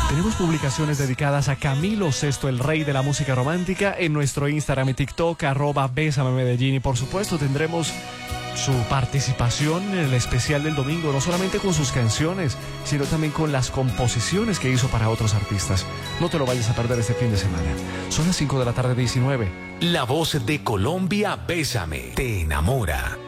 Tenemos publicaciones dedicadas a Camilo Sesto, el rey de la música romántica, en nuestro Instagram y TikTok, @BésameMedellín. Y por supuesto tendremos su participación en el especial del domingo, no solamente con sus canciones, sino también con las composiciones que hizo para otros artistas. No te lo vayas a perder este fin de semana. Son las 5 de la tarde, 19. La voz de Colombia, Bésame, te enamora.